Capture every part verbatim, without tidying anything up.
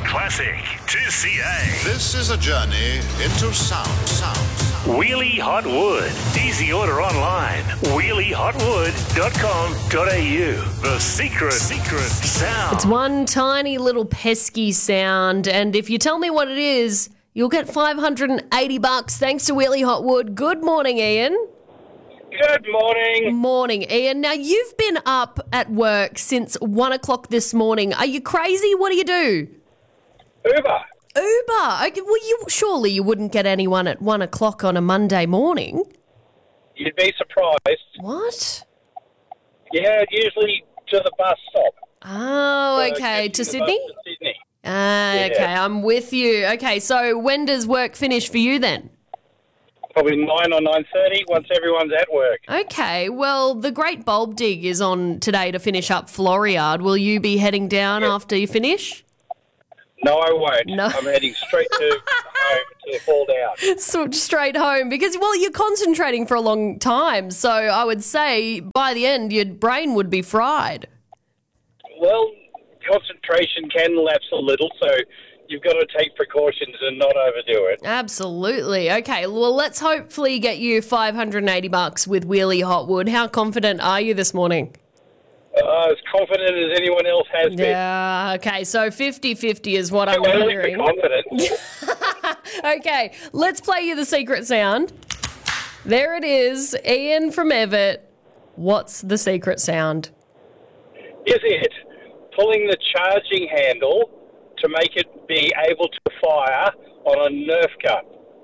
Classic two C A. This is a journey into sound. Sound. Wheelie Hot Wood. Easy order online. wheelie hot wood dot com dot a u. The secret, secret sound. It's one tiny little pesky sound, and if you tell me what it is, you'll get five hundred eighty bucks thanks to Wheelie Hot Wood. Good morning, Ian. Good morning. Morning, Ian. Now, you've been up at work since one o'clock this morning. Are you crazy? What do you do? Uber. Uber. Okay, well, you surely you wouldn't get anyone at one o'clock on a Monday morning. You'd be surprised. What? Yeah, usually to the bus stop. Oh, So okay. getting To the bus Sydney? to Sydney. Ah, Yeah. okay. I'm with you. Okay, so when does work finish for you then? Probably nine or nine thirty once everyone's at work. Okay, well, the Great Bulb Dig is on today to finish up Floriade. Will you be heading down Yeah. after you finish? No, I won't. No. I'm heading straight to home to fall down. So straight home because, well, you're concentrating for a long time. So I would say by the end your brain would be fried. Well, concentration can lapse a little, so you've got to take precautions and not overdo it. Absolutely. Okay, well, let's hopefully get you five hundred eighty bucks with Wheelie Hot Wood. How confident are you this morning? Uh, as confident as anyone else has been. Yeah, okay, so fifty-fifty is what I'm Well, only for hearing. confidence. Okay, let's play you the secret sound. There it is, Ian from Everett. What's the secret sound? Is it pulling the charging handle to make it be able to fire on a Nerf gun?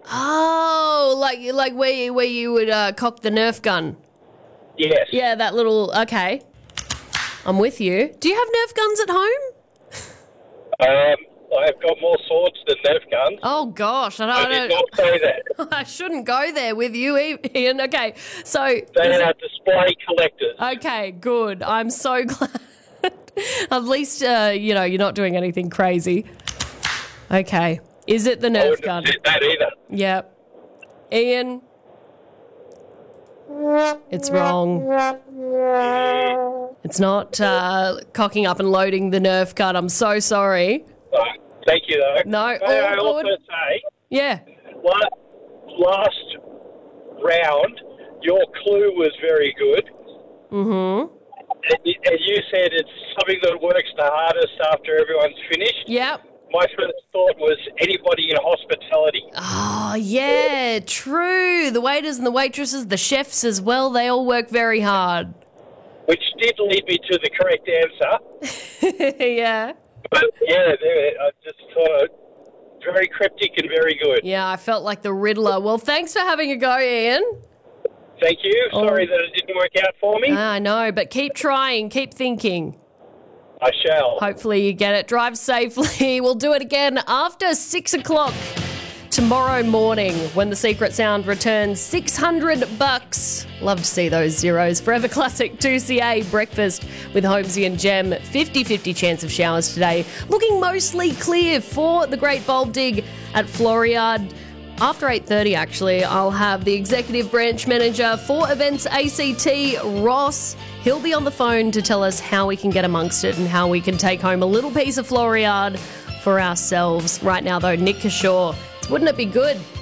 Oh, like like where you, where you would uh, cock the Nerf gun. Yes. Yeah, that little. Okay, I'm with you. Do you have Nerf guns at home? Um, I've got more swords than Nerf guns. Oh gosh, I I don't. did not say that. I shouldn't go there with you, Ian. Okay, so They are display collectors. okay, good. I'm so glad. At least uh, you know you're not doing anything crazy. Okay, is it the I Nerf wouldn't gun? have said that either. Yep. Ian. It's wrong. It's not uh, cocking up and loading the Nerf gun. I'm so sorry. Uh, thank you, though. No, May all I also good. say, Yeah. la- last round, your clue was very good. Mm-hmm. And you and you said it's something that works the hardest after everyone's finished. Yep. My first thought was anybody in hospitality. Oh, yeah, true. The waiters and the waitresses, the chefs as well, they all work very hard. Which did lead me to the correct answer. Yeah. But yeah, there- I just thought it very cryptic and very good. Yeah, I felt like the Riddler. Well, thanks for having a go, Ian. Thank you. Oh. Sorry that it didn't work out for me. I know, but keep trying, keep thinking. I shall. Hopefully you get it. Drive safely. We'll do it again after six o'clock tomorrow morning when the secret sound returns. six hundred bucks. Love to see those zeros. Forever Classic two C A breakfast with Holmesy and Gem. fifty-fifty chance of showers today. Looking mostly clear for the Great Bulb Dig at Floriade. After eight thirty, actually, I'll have the Executive Branch Manager for Events A C T, Ross. He'll be on the phone to tell us how we can get amongst it and how we can take home a little piece of Floriade for ourselves. Right now, though, Nick Kishore. Wouldn't it be good?